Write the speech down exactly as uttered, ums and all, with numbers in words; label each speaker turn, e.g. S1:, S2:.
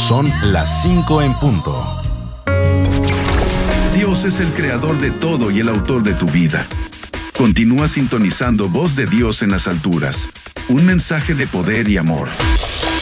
S1: Son las cinco en punto.
S2: Dios es el creador de todo y el autor de tu vida. Continúa sintonizando Voz de Dios en las alturas. Un mensaje de poder y amor.